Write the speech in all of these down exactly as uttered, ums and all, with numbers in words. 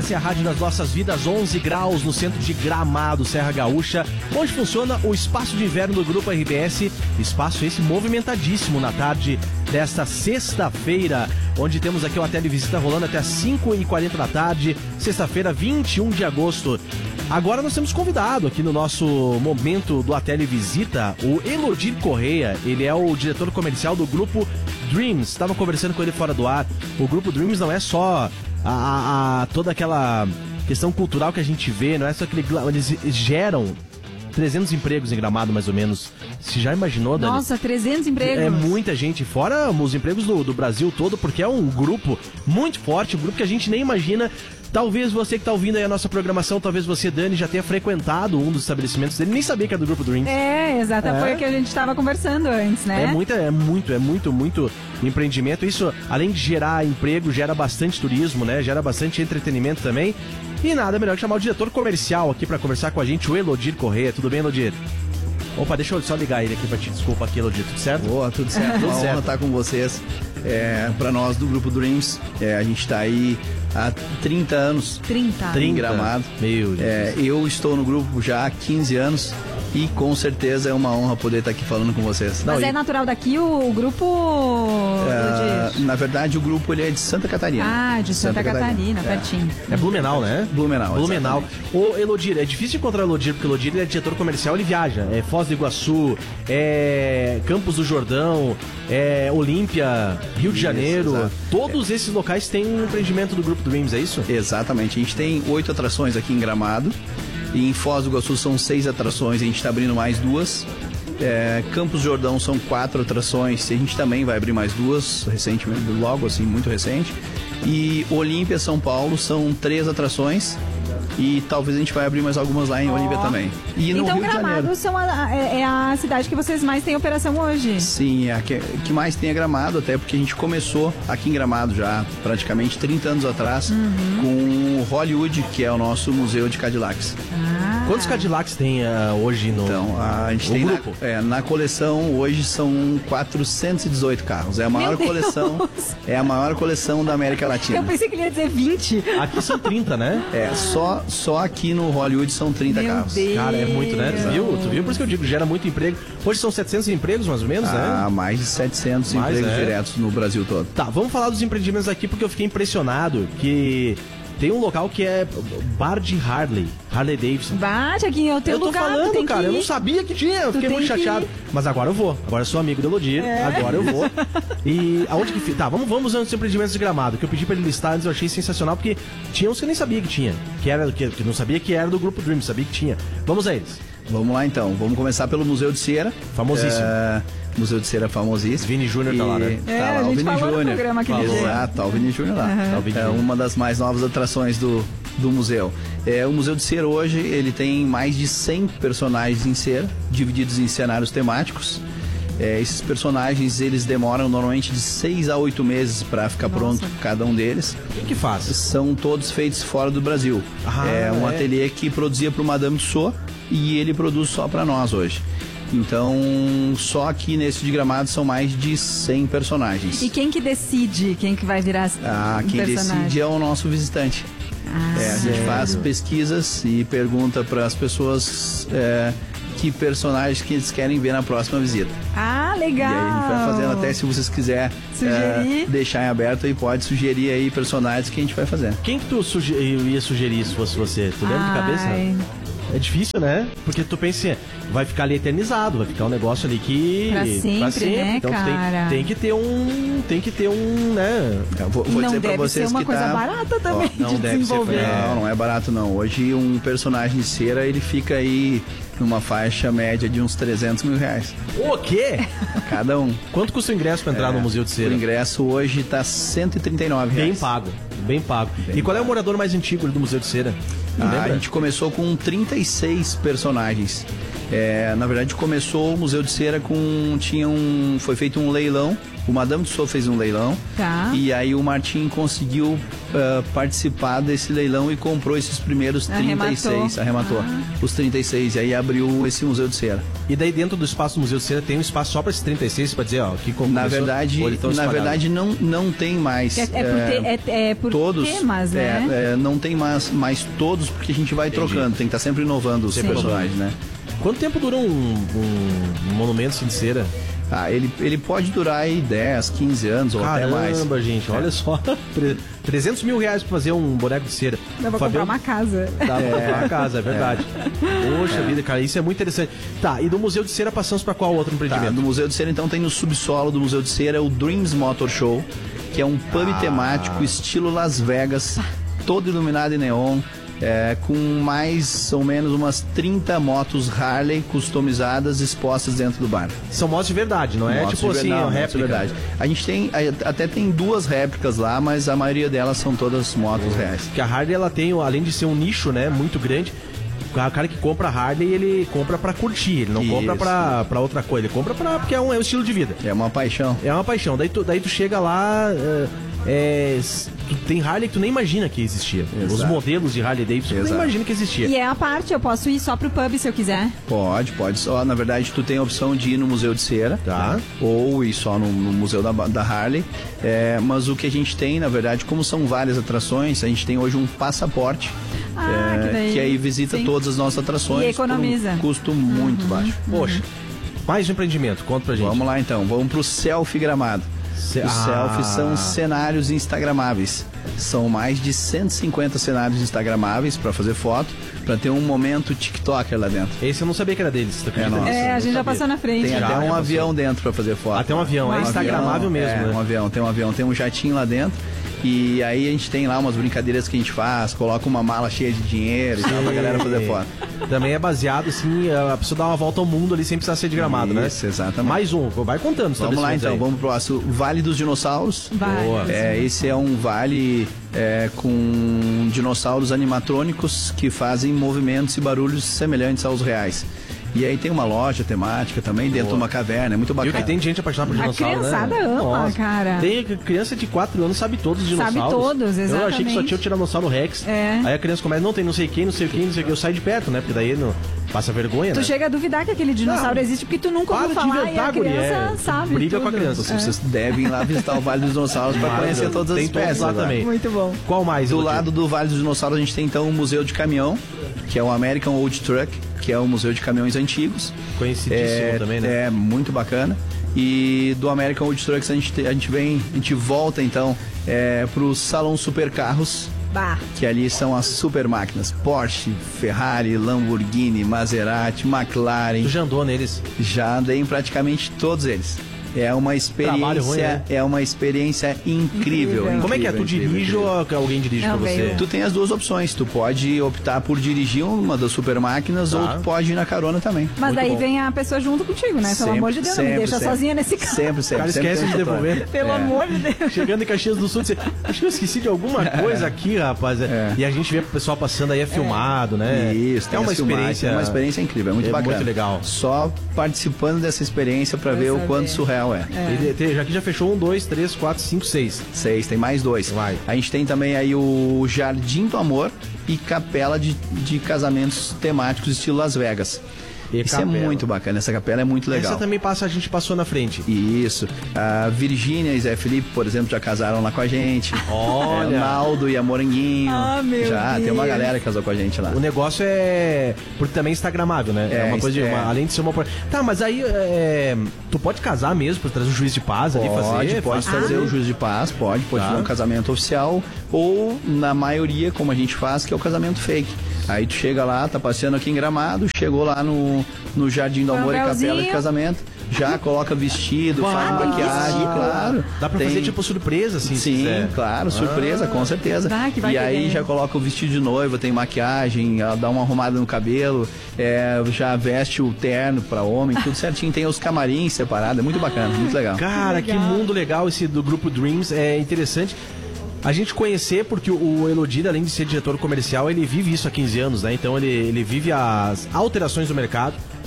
Essa é a rádio das nossas vidas, onze graus no centro de Gramado, Serra Gaúcha, onde funciona o espaço de inverno do Grupo R B S, espaço esse movimentadíssimo na tarde desta sexta-feira, onde temos aqui uma televisita rolando até às cinco e quarenta da tarde, sexta-feira, vinte e um de agosto. Agora nós temos convidado aqui no nosso momento do A Televisita, o Elodir Correia. Ele é o diretor comercial do Grupo Dreams. Estava conversando com ele fora do ar. O Grupo Dreams não é só a, a, a toda aquela questão cultural que a gente vê, não é só aquele... Eles geram trezentos empregos em Gramado, mais ou menos. Você já imaginou, Dani? Nossa, trezentos empregos. É muita gente, fora os empregos do, do Brasil todo, porque é um grupo muito forte, um grupo que a gente nem imagina. Talvez você que está ouvindo aí a nossa programação, talvez você, Dani, já tenha frequentado um dos estabelecimentos dele, nem sabia que era do Grupo Dreams. É, exato, é. Foi o que a gente estava conversando antes, né? É muito, é muito, é muito, muito empreendimento. Isso, além de gerar emprego, gera bastante turismo, né? Gera bastante entretenimento também. E nada melhor que chamar o diretor comercial aqui para conversar com a gente, o Elodir Correia. Tudo bem, Elodir? Opa, deixa eu só ligar ele aqui pra te desculpa aqui, Elodir, tudo certo? Boa, tudo certo. Tudo Uma certo. honra estar com vocês. É, para nós do Grupo Dreams, é, a gente está aí há trinta anos. trinta. Em Gramado. Meu Deus. É, eu estou no grupo já há quinze anos e com certeza é uma honra poder estar aqui falando com vocês. Mas Não, é e... natural daqui o, o grupo... É, na verdade, o grupo ele é de Santa Catarina. Ah, de Santa, Santa Catarina, Catarina, pertinho. É Blumenau, né? Blumenau, Blumenau. Ô, Elodir, é difícil encontrar o Elodir, porque o Elodir ele é diretor comercial, ele viaja. É Foz do Iguaçu, é Campos do Jordão, é Olímpia, Rio de Isso, Janeiro. exato. Todos é. esses locais têm um empreendimento do Grupo Dreams, é isso? Exatamente. A gente tem oito atrações aqui em Gramado. E em Foz do Iguaçu são seis atrações, a gente está abrindo mais duas. É, Campos do Jordão são quatro atrações, a gente também vai abrir mais duas, recentemente, logo assim, muito recente. E Olímpia, São Paulo, são três atrações. E talvez a gente vai abrir mais algumas lá em oh. Olímpia também. E no então Rio Gramado são a, é, é a cidade que vocês mais têm operação hoje? Sim, é a que, que mais tem é Gramado, até porque a gente começou aqui em Gramado já praticamente trinta anos atrás, uhum. com o Hollywood, que é o nosso museu de Cadillacs. Ah. Quantos Cadillacs tem uh, hoje no Então, a gente tem grupo? Na, é, na coleção hoje são quatrocentos e dezoito carros. É a maior coleção, é a maior coleção da América Latina. Eu pensei que ele ia dizer vinte. Aqui são trinta, né? É, só, só aqui no Hollywood são trinta Meu carros. Deus. Cara, é muito, né? Tu viu? Tu viu? Por isso que eu digo, gera muito emprego. Hoje são setecentos empregos, mais ou menos, ah, né? mais de setecentos Mais, empregos é. diretos no Brasil todo. Tá, vamos falar dos empreendimentos aqui, porque eu fiquei impressionado que tem um local que é bar de Harley, Harley Davidson. Bate aqui, é o teu eu tô lugar. falando, tem cara, que eu não sabia que tinha, eu fiquei muito chateado. Mas agora eu vou, agora eu sou amigo do Elodir, é. agora eu vou. E aonde que fica? Tá, vamos, vamos aos empreendimentos de Gramado, que eu pedi pra ele listar antes, eu achei sensacional, porque tinha uns que eu nem sabia que tinha, que era, que, que não sabia que era do Grupo Dream, sabia que tinha. Vamos a eles. Vamos lá então, vamos começar pelo Museu de Cera. Famosíssimo. É, Museu de Cera famosíssimo. Vini Júnior tá lá, né? É, tá lá, a o gente Vini falou no Júnior. programa aquele Falou. dia. Exato, tá o Vini Júnior lá. Uhum. Tá o Vini É Júnior. uma das mais novas atrações do, do museu. É, o Museu de Cera hoje, ele tem mais de cem personagens em cera, divididos em cenários temáticos. É, esses personagens, eles demoram normalmente de seis a oito meses para ficar Nossa. pronto cada um deles. O que que faz? São todos feitos fora do Brasil. Ah, é um é? ateliê que produzia para o Madame Tussauds e ele produz só para nós hoje. Então, só aqui nesse de Gramado são mais de cem personagens. E quem que decide quem que vai virar Ah, um quem personagem? decide é o nosso visitante. Ah, É, a gente sério? faz pesquisas e pergunta para as pessoas é, que personagens que eles querem ver na próxima visita. Ah, E legal. aí a gente vai fazendo até, se vocês quiserem Sugerir. é, deixar em aberto, e pode sugerir aí personagens que a gente vai fazer. Quem que tu suge- ia sugerir se fosse você? Tu lembra de cabeça? Ai. É difícil, né? Porque tu pensa assim, vai ficar ali eternizado, vai ficar um negócio ali que... Pra sempre, né, então tu cara? tem, tem que ter um... Tem que ter um, né? Eu vou, E vou não dizer pra deve vocês ser uma que coisa tá... barata também Ó, não de deve ser, desenvolver. é. Não, não é barato não. Hoje um personagem de cera, ele fica aí numa faixa média de uns trezentos mil reais. O quê? Cada um. Quanto custa o ingresso pra entrar É, no Museu de O Cera? ingresso hoje tá cento e trinta e nove reais. Bem pago, bem pago. Bem e qual é o pago. morador mais antigo do Museu de Cera? Ah, Lembra? a gente começou com trinta e seis personagens. É, na verdade, começou o Museu de Cera com... Tinha um, foi feito um leilão. O Madame Tussauds fez um leilão. Tá. E aí o Martim conseguiu uh, participar desse leilão e comprou esses primeiros trinta e seis, arrematou, ah. os trinta e seis, e aí abriu esse Museu de Cera. E daí dentro do espaço do Museu de Cera tem um espaço só para esses trinta e seis, para dizer, ó, que começou, na verdade, na verdade não, não tem mais. É, é por, te, é, é por todos, temas, né? É, é, não tem mais, mais todos, porque a gente vai Entendi. trocando, tem que estar sempre inovando os Sim. personagens, né? Quanto tempo dura um, um, um monumento assim de cera? Ah, ele, ele pode durar aí dez, quinze anos ou Caramba, até mais. Caramba, gente, é. olha só. trezentos mil reais pra fazer um boneco de cera. Dá pra Fabiano... comprar uma casa. Dá pra comprar uma casa, é verdade. É. Poxa é. vida, cara, isso é muito interessante. Tá, e do Museu de Cera passamos pra qual outro empreendimento? Tá, do Museu de Cera, então, tem no subsolo do Museu de Cera o Dreams Motor Show, que é um pub ah. temático estilo Las Vegas, todo iluminado em neon. É, com mais ou menos umas trinta motos Harley customizadas expostas dentro do bar. São motos de verdade, não é motos tipo de assim, não, é réplica? De verdade. A gente tem, até tem duas réplicas lá, mas a maioria delas são todas motos reais. Porque a Harley, ela tem, além de ser um nicho, né, muito grande, o cara que compra Harley, ele compra pra curtir, ele não Isso. compra pra, pra outra coisa, ele compra pra, porque é um, é um estilo de vida. É uma paixão. É uma paixão. Daí tu, daí tu chega lá... É, É, tu tem Harley que tu nem imagina que existia. Exato. Os modelos de Harley Davidson tu nem imagina que existia. E é a parte, eu posso ir só pro pub se eu quiser? Pode, pode. Só, na verdade, tu tem a opção de ir no Museu de Cera, tá? Ou ir só no, no Museu da, da Harley. É, mas o que a gente tem, na verdade, como são várias atrações, a gente tem hoje um passaporte. Ah, é, que, daí... que aí visita Sim. todas as nossas atrações. E economiza. Por um custo muito uhum, baixo. Uhum. Poxa, mais um empreendimento, conta pra gente. Vamos lá então, vamos pro Selfie Gramado. Os ah. selfies são cenários instagramáveis. São mais de cento e cinquenta cenários instagramáveis para fazer foto, para ter um momento TikToker lá dentro. Esse eu não sabia que era deles. É, nossa, é a gente já passou na frente. Tem já, até um já avião passou. dentro para fazer foto. Até um avião, é um instagramável avião, mesmo. É, né? um avião, tem um avião, tem um jatinho lá dentro. E aí a gente tem lá umas brincadeiras que a gente faz, coloca uma mala cheia de dinheiro e tal pra galera fazer foto. Também é baseado, assim, a pessoa dá uma volta ao mundo ali sem precisar ser de Gramado, Isso, né? Isso, exatamente. Mais um, vai contando. Vamos lá então, aí. vamos pro próximo. Vale dos Dinossauros. Boa. É, esse é um vale é, com dinossauros animatrônicos que fazem movimentos e barulhos semelhantes aos reais. E aí tem uma loja temática também dentro Boa. de uma caverna, é muito bacana. E o que tem gente apaixonada por dinossauro, né? A criançada né? ama, Nossa. cara. Tem criança de quatro anos, sabe todos os dinossauros. Sabe todos, exatamente. Eu achei que só tinha o Tiranossauro Rex. É. Aí a criança começa, não, tem não sei quem, não sei quem, não sei o que. Eu saio de perto, né? Porque daí não passa vergonha, tu né? Tu chega a duvidar que aquele dinossauro não. existe, porque tu nunca ouviu falar e a criança é. sabe Briga tudo. com a criança. É. Vocês devem ir lá visitar o Vale dos Dinossauros para conhecer todas as espécies lá também. Muito bom. Qual mais? Do lado do Vale dos Dinossauros a gente tem então o Museu de Caminhão, que é o American Old Truck, que é o museu de caminhões antigos. Conhecidíssimo é, também, né? É, muito bacana. E do American Old Trucks a gente, a gente vem, a gente volta então é, pro Salão Supercarros, bah. que ali são as super máquinas. Porsche, Ferrari, Lamborghini, Maserati, McLaren. Tu já andou neles? Já andei em praticamente todos eles. É uma experiência, ruim, né? é uma experiência incrível. incrível. Como é que é? Tu incrível, dirige incrível. ou alguém dirige Não, pra você? veio. Tu tem as duas opções. Tu pode optar por dirigir uma das super máquinas tá. ou tu pode ir na carona também. Mas Muito daí bom. vem a pessoa junto contigo, né? Pelo sempre, amor de Deus, sempre, não me deixa sempre. sozinha nesse carro. Sempre, sempre. O cara sempre esquece de devolver. Pelo é. amor de Deus. Chegando em Caxias do Sul, você... acho que eu esqueci de alguma coisa aqui, rapaz. É. E a gente vê o pessoal passando aí, é filmado, né? Isso, é uma experiência. É uma experiência incrível, é muito é bacana. Muito legal. Só participando dessa experiência pra ver saber. o quanto surreal é. é. Ele, já que já fechou um, dois, três, quatro, cinco, seis. Seis, tem mais dois. Vai. A gente tem também aí o Jardim do Amor e capela de, de casamentos temáticos estilo Las Vegas. E Isso capela. é muito bacana, essa capela é muito legal. Essa também passa, a gente passou na frente. Isso. A Virgínia e Zé Felipe, por exemplo, já casaram lá com a gente. Olha. É, Naldo e a Moranguinho. Ah, meu já, Deus. tem uma galera que casou com a gente lá. O negócio é... Porque também é instagramável, né? É, é uma coisa de... é. Uma, além de ser uma... Tá, mas aí... É... Tu pode casar mesmo, pra trazer o juiz de paz Pode, ali fazer? pode faz trazer tudo. o juiz de paz, pode. Pode Tá. fazer um casamento oficial. Ou, na maioria, como a gente faz, que é o casamento fake. Aí tu chega lá, tá passeando aqui em Gramado, chegou lá no, no Jardim do Amor e Capela de Casamento, já coloca vestido, Uau, faz maquiagem, que claro. Dá pra Tem... fazer tipo surpresa, assim, se Sim, quiser. claro, surpresa, Ah. com certeza. Vai que vai e que aí vem. já coloca o vestido de noiva, tem maquiagem, ela dá uma arrumada no cabelo, é, já veste o terno pra homem, tudo certinho. Tem os camarins separados, é muito bacana, muito legal. Cara, que, legal. mundo legal esse do grupo Dreams, é interessante a gente conhecer, porque o Elodie, além de ser diretor comercial, ele vive isso há quinze anos, né? Então ele, ele vive as alterações do mercado.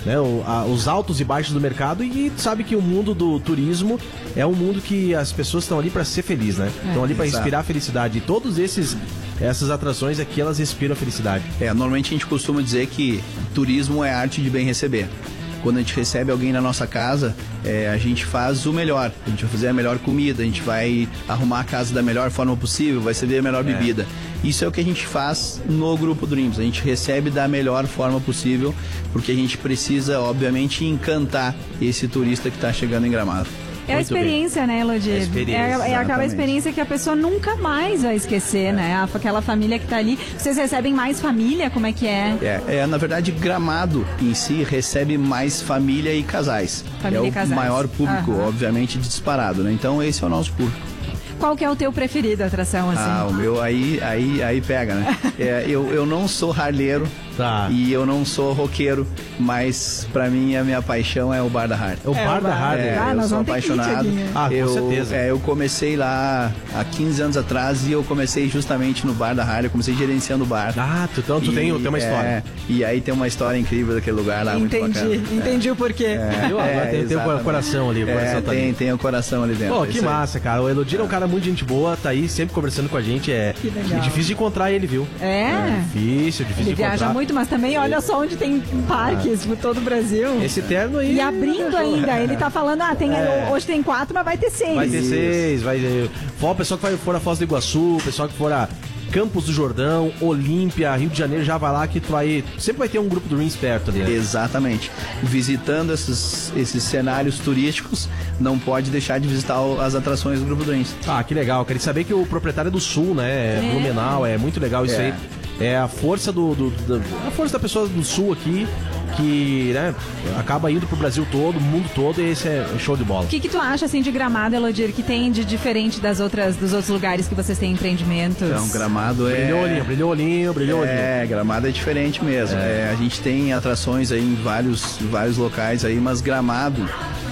né, o, a, os altos e baixos do mercado, e sabe que o mundo do turismo é um mundo que as pessoas estão ali para ser felizes, né? Estão ali para inspirar felicidade. E todos esses essas atrações aqui, elas inspiram felicidade. É, normalmente a gente costuma dizer que turismo é arte de bem receber. Quando a gente recebe alguém na nossa casa, é, a gente faz o melhor. A gente vai fazer a melhor comida, a gente vai arrumar a casa da melhor forma possível, vai servir a melhor é. bebida. Isso é o que a gente faz no Grupo Dreams. A gente recebe da melhor forma possível, porque a gente precisa, obviamente, encantar esse turista que está chegando em Gramado. É a experiência, bem. né, Elodie? É, experiência, é, é aquela experiência que a pessoa nunca mais vai esquecer, é. né? Aquela família que tá ali. Vocês recebem mais família? Como é que é? É, é na verdade, Gramado em si recebe mais família e casais. Família é e casais. o maior público, Aham. obviamente, disparado, né? Então, esse é o nosso público. Qual que é o teu preferido, a atração, assim? Ah, o meu aí, aí, aí pega, né? É, eu, eu não sou ralheiro tá. e eu não sou roqueiro, mas pra mim a minha paixão é o Bar da Harley. É o Bar da Harley? É, ah, eu nós sou vamos ter que ir, apaixonado. Tiaguinho. Ah, com eu, certeza. É, eu comecei lá há quinze anos atrás e eu comecei justamente no Bar da Harley, eu comecei gerenciando o bar. Ah, tu, então tu e, tem, tem uma história. É, e aí tem uma história incrível daquele lugar lá, Entendi, muito bacana. entendi é. o porquê. É, Viu? Agora tem, tem o coração ali. O coração é, tá tem, ali. tem o coração ali dentro. Pô, que massa, cara. O Elodie é um cara muito gente boa, tá aí sempre conversando com a gente. É, Que legal. é difícil de encontrar ele, viu? É? É difícil, difícil Ele de encontrar. viaja muito, mas também olha só onde tem parques por todo o Brasil. Esse terno aí. E abrindo ainda, ele tá falando, ah, tem, É. hoje tem quatro, mas vai ter seis. Vai ter Isso. seis, vai ter. Fora o pessoal que vai- for a Foz do Iguaçu, o pessoal que for a Campos do Jordão, Olímpia, Rio de Janeiro, já vai lá que tu vai. Sempre vai ter um grupo do Dreams perto ali, né? Exatamente. Visitando esses, esses cenários turísticos, não pode deixar de visitar o- as atrações do Grupo Dreams. Ah, que legal. Queria saber que o proprietário é do Sul, né? É. Blumenau, é muito legal isso É. aí. É a força do, do- do- a força da pessoa do Sul aqui que, né, acaba indo pro Brasil todo, o mundo todo, e esse é show de bola. O que, que tu acha assim de Gramado, Elodie, que tem de diferente das outras, dos outros lugares que vocês têm empreendimentos? Então, Gramado é... Brilhou o olhinho, brilhou o olhinho, brilhou o olhinho. É, Gramado é diferente mesmo. É, a gente tem atrações aí em vários, vários locais aí, mas Gramado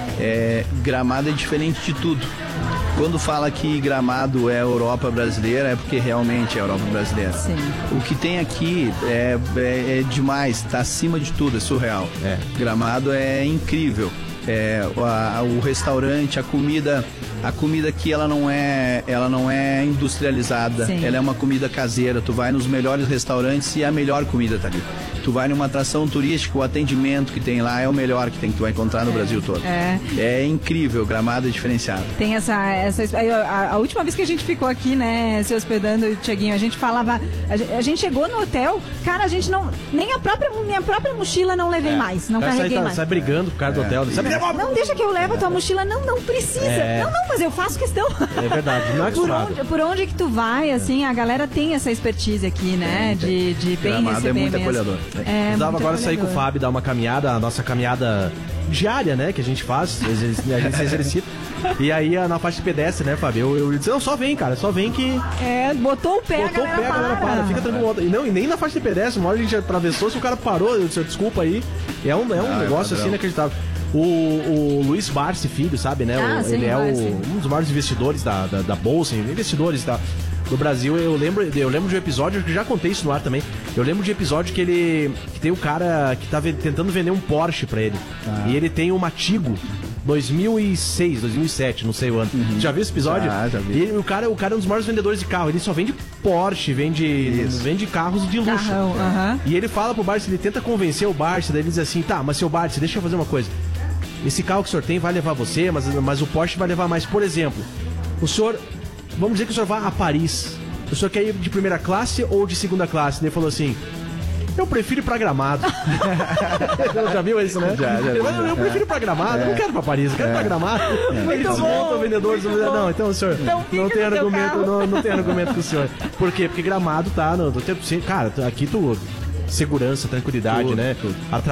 é, Gramado é diferente de tudo. Quando fala que Gramado é a Europa brasileira, é porque realmente é a Europa brasileira. Sim. O que tem aqui é, é, é demais, está acima de tudo, é surreal. É. Gramado é incrível. É, a- o restaurante, a comida, a comida aqui ela não é, ela não é industrializada. Sim. Ela é uma comida caseira. Tu vai nos melhores restaurantes e a melhor comida tá ali. Tu vai numa atração turística, o atendimento que tem lá é o melhor que tem que tu vai encontrar no Brasil todo. É. É incrível, Gramado é diferenciado. Tem essa, essa a, a última vez que a gente ficou aqui, né, se hospedando, Tiaguinho, a gente falava, a gente, a gente chegou no hotel, cara, a gente não, nem a própria, minha própria mochila não levei mais, não O cara sai, carreguei tá- mais. sai brigando por causa do hotel. Sabe? Não deixa que eu levo a tua mochila, não, não precisa. É. Não, não, mas eu faço questão. É verdade, não é Por acostumado. onde, por onde que tu vai, assim, a galera tem essa expertise aqui, né, de, de bem Gramado é receber muito mesmo. acolhedor. É, Precisava muito agora sair com o acolhedor. Fábio, dar uma caminhada, a nossa caminhada diária, né? Que a gente faz, a gente, a gente se exercita. E aí na faixa de pedestre, né, Fábio? Eu, eu disse, não, só vem, cara, só vem que. É, botou o pé, Botou a o galera pé, a galera para, fica tranquilo. E, não, e nem na faixa de pedestre, uma hora a gente atravessou, se o cara parou, eu disse, desculpa aí. É um, é um Ah, é negócio padrão. assim inacreditável. O, o Luiz Barsi, filho, sabe, né? Ah, O- sim, ele é o- Barsi. um dos maiores investidores da, da, da Bolsa, investidores da, do Brasil. Eu lembro, eu lembro de um episódio, acho que já contei isso no ar também. Eu lembro de um episódio que ele. Que tem um cara que tá ve- tentando vender um Porsche pra ele. E ele tem uma Tigo. dois mil e seis, dois mil e sete, não sei o ano. Já viu esse episódio? Já, já vi. E ele- o, cara, o cara é um dos maiores vendedores de carro. Ele só vende Porsche, vende, Isso. vende carros de luxo. Carrão, aham. E ele fala pro Barsi, ele tenta convencer o Barsi, daí ele diz assim, tá, mas seu Barsi, deixa eu fazer uma coisa. Esse carro que o senhor tem vai levar você, mas, mas o Porsche vai levar mais. Por exemplo, o senhor, vamos dizer que o senhor vai a Paris. O senhor quer ir de primeira classe ou de segunda classe? Ele falou assim, eu prefiro ir pra Gramado. Já viu isso, né? Já, já vi, Ele falou, eu já. prefiro ir pra Gramado, eu não quero ir pra Paris, eu quero ir pra Gramado. Ele desmonta o vendedor. Não, então o senhor Então fica não tem no teu argumento, carro. não, não tem argumento com o senhor. Por quê? Porque Gramado tá no, no tempo, cara, aqui tu segurança, tranquilidade, Tudo, né? tudo. A